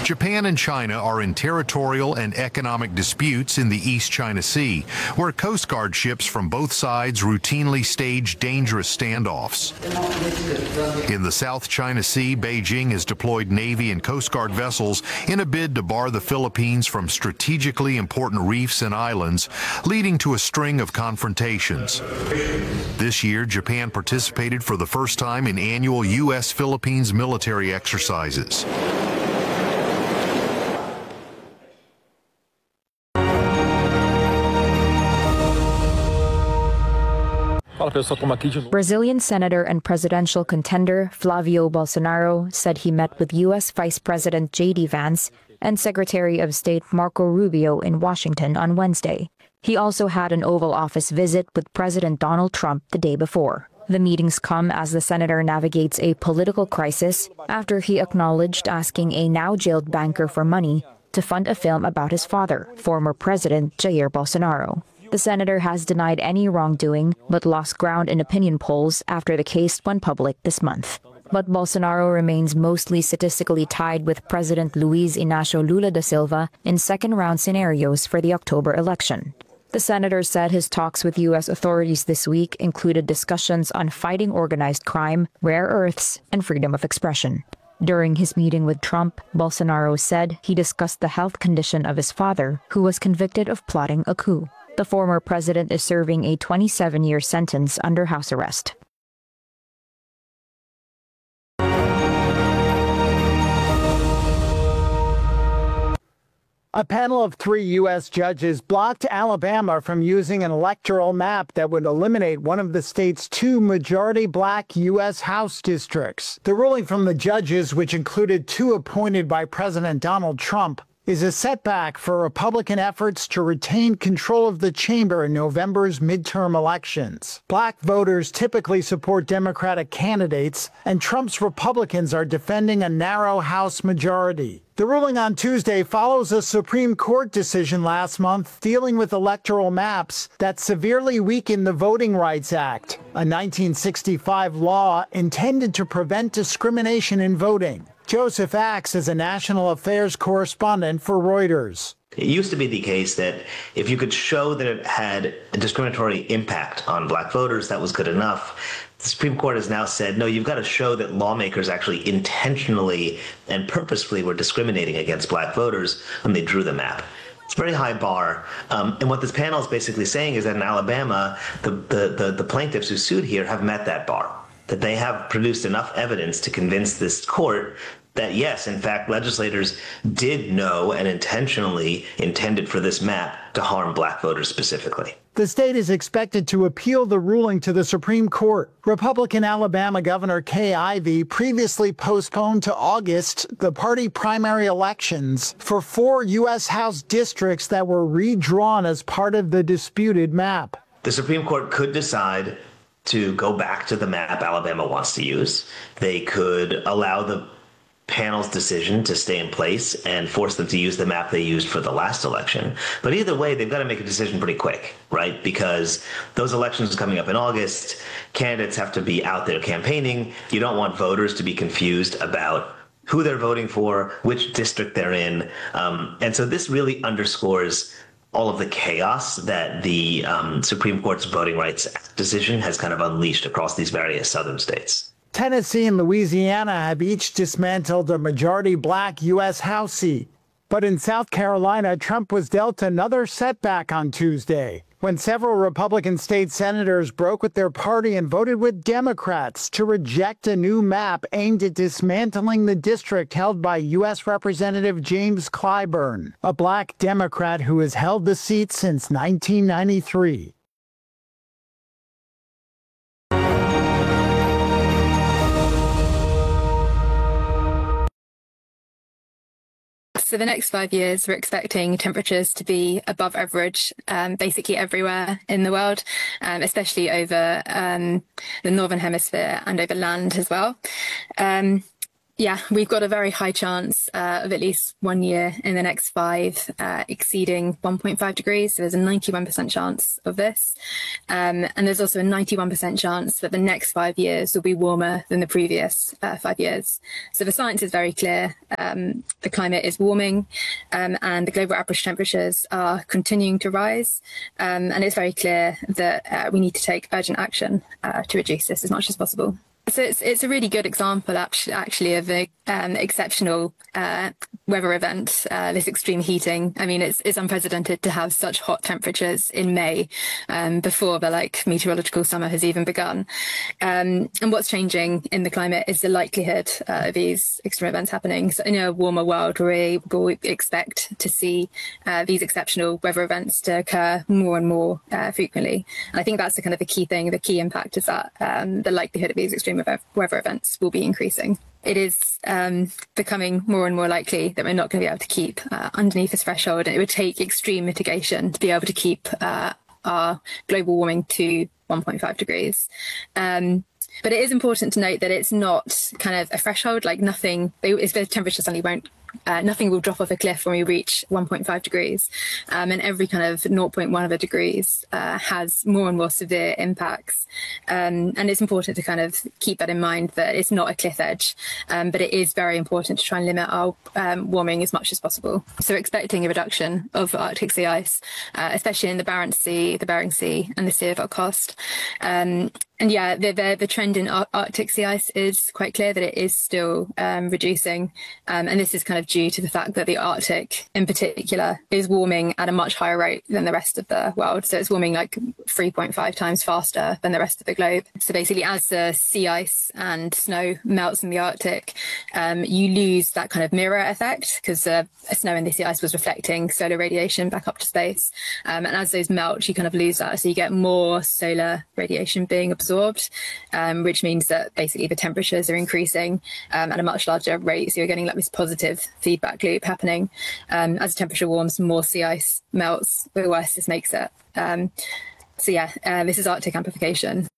Japan and China are in territorial and economic disputes in the East China Sea, where Coast Guard ships from both sides routinely stage dangerous standoffs. In the South China Sea, Beijing has deployed Navy and Coast Guard vessels in a bid to bar the Philippines from strategically important reefs and islands, leading to a string of confrontations. This year, Japan participated for the first time in annual U.S.-Philippines military exercises. Brazilian senator and presidential contender Flavio Bolsonaro said he met with U.S. Vice President J.D. Vance and Secretary of State Marco Rubio in Washington on Wednesday. He also had an Oval Office visit with President Donald Trump the day before. The meetings come as the senator navigates a political crisis after he acknowledged asking a now-jailed banker for money to fund a film about his father, former President Jair Bolsonaro. The senator has denied any wrongdoing but lost ground in opinion polls after the case went public this month. But Bolsonaro remains mostly statistically tied with President Luiz Inácio Lula da Silva in second-round scenarios for the October election. The senator said his talks with U.S. authorities this week included discussions on fighting organized crime, rare earths, and freedom of expression. During his meeting with Trump, Bolsonaro said he discussed the health condition of his father, who was convicted of plotting a coup. The former president is serving a 27-year sentence under house arrest. A panel of 3 U.S. judges blocked Alabama from using an electoral map that would eliminate one of the state's 2 majority-black U.S. House districts. The ruling from the judges, which included 2 appointed by President Donald Trump, is a setback for Republican efforts to retain control of the chamber in November's midterm elections. Black voters typically support Democratic candidates, and Trump's Republicans are defending a narrow House majority. The ruling on Tuesday follows a Supreme Court decision last month dealing with electoral maps that severely weakened the Voting Rights Act, a 1965 law intended to prevent discrimination in voting. Joseph Axe is a national affairs correspondent for Reuters. It used to be the case that if you could show that it had a discriminatory impact on black voters, that was good enough. The Supreme Court has now said, no, you've got to show that lawmakers actually intentionally and purposefully were discriminating against black voters when they drew the map. It's a very high bar. And what this panel is basically saying is that in Alabama, the plaintiffs who sued here have met that bar, that they have produced enough evidence to convince this court that, yes, in fact, legislators did know and intentionally intended for this map to harm black voters specifically. The state is expected to appeal the ruling to the Supreme Court. Republican Alabama Governor Kay Ivey previously postponed to August the party primary elections for 4 U.S. House districts that were redrawn as part of the disputed map. The Supreme Court could decide to go back to the map Alabama wants to use. They could allow the panel's decision to stay in place and force them to use the map they used for the last election. But either way, they've got to make a decision pretty quick, right? Because those elections are coming up in August. Candidates have to be out there campaigning. You don't want voters to be confused about who they're voting for, which district they're in. And so this really underscores all of the chaos that the Supreme Court's Voting Rights Act decision has kind of unleashed across these various southern states. Tennessee and Louisiana have each dismantled a majority-black U.S. House seat. But in South Carolina, Trump was dealt another setback on Tuesday, when several Republican state senators broke with their party and voted with Democrats to reject a new map aimed at dismantling the district held by U.S. Representative James Clyburn, a black Democrat who has held the seat since 1993. So the next 5 years, we're expecting temperatures to be above average, basically everywhere in the world, especially over the Northern Hemisphere and over land as well. Yeah, we've got a very high chance of at least 1 year in the next 5 exceeding 1.5 degrees. So there's a 91% chance of this. And there's also a 91% chance that the next 5 years will be warmer than the previous 5 years. So the science is very clear. The climate is warming and the global average temperatures are continuing to rise. And it's very clear that we need to take urgent action to reduce this as much as possible. So it's a really good example, actually, of an exceptional weather event. This extreme heating. I mean, it's unprecedented to have such hot temperatures in May, before the meteorological summer has even begun. And what's changing in the climate is the likelihood of these extreme events happening. So in a warmer world, we will expect to see these exceptional weather events to occur more and more frequently. And I think that's the key thing. The key impact is that the likelihood of these extreme weather events will be increasing. It is becoming more and more likely that we're not going to be able to keep underneath this threshold, and it would take extreme mitigation to be able to keep our global warming to 1.5 degrees. But it is important to note that it's not a threshold, nothing, if the temperature suddenly won't, nothing will drop off a cliff when we reach 1.5 degrees. And every 0.1 of a degrees has more and more severe impacts. And it's important to keep that in mind, that it's not a cliff edge, but it is very important to try and limit our warming as much as possible. So we're expecting a reduction of Arctic sea ice, especially in the Barents Sea, the Bering Sea and the Sea of Okhotsk. And yeah, the trend in Arctic sea ice is quite clear that it is still reducing. And this is due to the fact that the Arctic in particular is warming at a much higher rate than the rest of the world. So it's warming 3.5 times faster than the rest of the globe. So basically, as the sea ice and snow melts in the Arctic, you lose that mirror effect, because snow and the sea ice was reflecting solar radiation back up to space. And as those melt, you lose that. So you get more solar radiation being absorbed, which means that basically the temperatures are increasing at a much larger rate. So you're getting this positive feedback loop happening. As the temperature warms, more sea ice melts, the worse this makes it. So yeah, this is Arctic amplification.